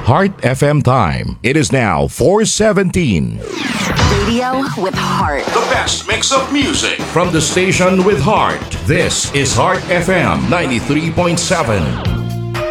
Heart FM time. It is now 4:17. Radio with heart. The best mix of music. From the station with heart. This is Heart FM 93.7.